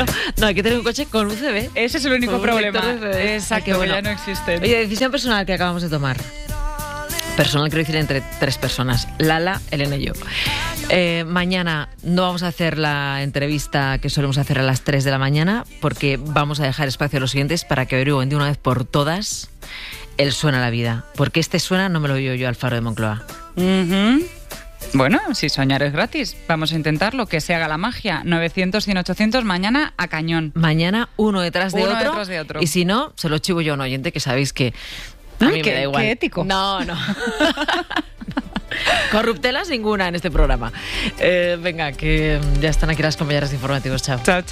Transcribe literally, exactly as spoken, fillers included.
No, hay que tener un coche con U C B. Ese es el único Con un problema. lector de U C B. Exacto, Ay, qué bueno. ya no existen. Oye, decisión personal que acabamos de tomar. Personal, quiero decir, entre tres personas. Lala, Elena y yo. Eh, mañana no vamos a hacer la entrevista que solemos hacer a las tres de la mañana porque vamos a dejar espacio a los siguientes para que averigüen de una vez por todas el Suena la Vida. Porque este suena no me lo oigo yo al Faro de Moncloa. Uh-huh. Bueno, si soñar es gratis, vamos a intentarlo, que se haga la magia. novecientos, cien, ochocientos, mañana a cañón. Mañana uno detrás de, uno otro, detrás de otro. Y si no, se lo chivo yo a un oyente que sabéis que a Uy, mí qué, me da igual. qué ético. No, no. Corruptelas ninguna en este programa. Eh, venga, que ya están aquí las compañeras de informativos. Chao. Chao, chao.